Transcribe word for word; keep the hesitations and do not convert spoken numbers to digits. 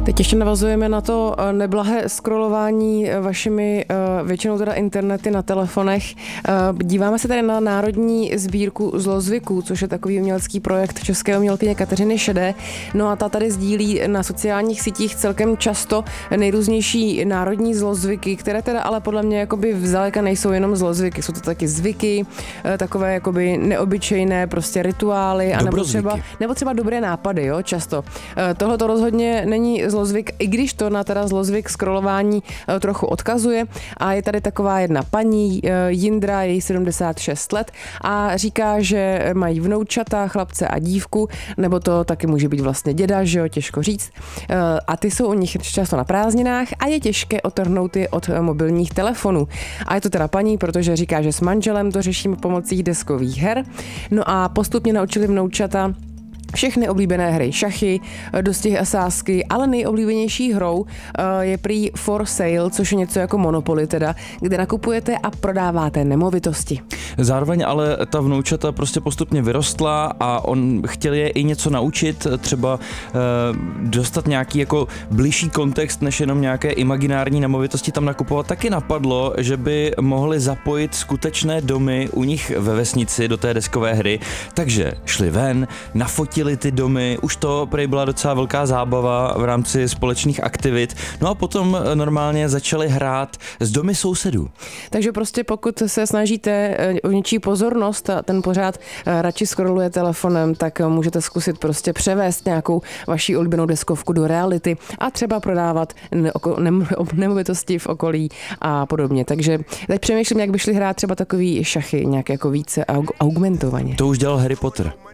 Teď ještě navazujeme na to neblahé scrollování vašimi většinou teda internety na telefonech. Díváme se tady na Národní sbírku zlozvyků, což je takový umělecký projekt české umělkyně Kateřiny Šedé. No a ta tady sdílí na sociálních sítích celkem často nejrůznější národní zlozvyky, které teda ale podle mě jakoby vzdaleka nejsou jenom zlozvyky, jsou to taky zvyky, takové jakoby neobyčejné prostě rituály a nebo třeba, nebo třeba dobré nápady, jo, často. Tohle to rozhodně není zlozvyk, i když to na teda zlozvyk scrollování trochu odkazuje. A je tady taková jedna paní, Jindra, její sedmdesát šest let, a říká, že mají vnoučata, chlapce a dívku, nebo to taky může být vlastně děda, že jo, těžko říct. A ty jsou u nich často na prázdninách a je těžké otrhnout je od mobilních telefonů. A je to teda paní, protože říká, že s manželem to řešíme pomocí deskových her. No a postupně naučili vnoučata všechny oblíbené hry, šachy, dostihy a sázky, ale nejoblíbenější hrou je prý For Sale, což je něco jako Monopoly teda, kde nakupujete a prodáváte nemovitosti. Zároveň ale ta vnoučata prostě postupně vyrostla a on chtěl je i něco naučit, třeba eh, dostat nějaký jako bližší kontext, než jenom nějaké imaginární nemovitosti tam nakupovat. Taky napadlo, že by mohli zapojit skutečné domy u nich ve vesnici do té deskové hry, takže šli ven, nafotili ty domy, už to prej byla docela velká zábava v rámci společných aktivit, no a potom normálně začali hrát s domy sousedů. Takže prostě pokud se snažíte o něčí pozornost a ten pořád radši scrolluje telefonem, tak můžete zkusit prostě převést nějakou vaši oblíbenou deskovku do reality a třeba prodávat nemovitosti v okolí a podobně. Takže teď přemýšlím, jak by šli hrát třeba takový šachy nějak jako více augmentovaně. To už dělal Harry Potter.